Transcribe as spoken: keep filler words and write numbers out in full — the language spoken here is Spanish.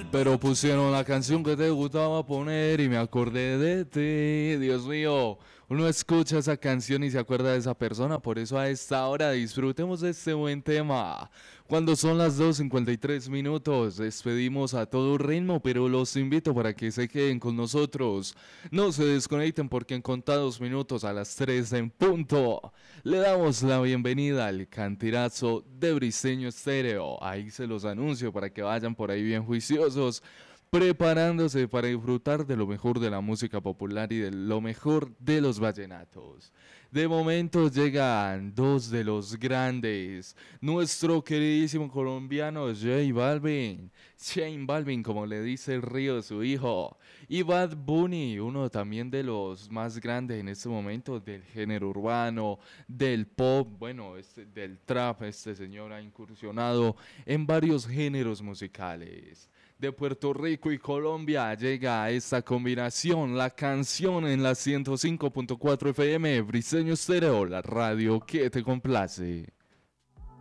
Pero pusieron la canción que te gustaba poner y me acordé de ti. Dios mío, uno escucha esa canción y se acuerda de esa persona. Por eso a esta hora disfrutemos de este buen tema. Cuando son las dos cincuenta y tres minutos, despedimos a todo ritmo, pero los invito para que se queden con nosotros. No se desconecten porque en contados minutos a las tres en punto le damos la bienvenida al cantirazo de Briseño Estéreo. Ahí se los anuncio para que vayan por ahí bien juiciosos, preparándose para disfrutar de lo mejor de la música popular y de lo mejor de los vallenatos. De momento llegan dos de los grandes, nuestro queridísimo colombiano J Balvin, Shane Balvin como le dice el río de su hijo, y Bad Bunny, uno también de los más grandes en este momento del género urbano, del pop, bueno, este, del trap. Este señor ha incursionado en varios géneros musicales. De Puerto Rico y Colombia llega esta combinación, la canción en la ciento cinco punto cuatro F M, Briseño Estéreo, la radio que te complace.